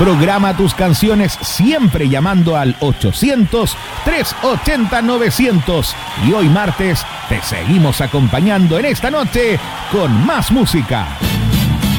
Programa tus canciones siempre llamando al 800-380-900. Y hoy martes te seguimos acompañando en esta noche con más música.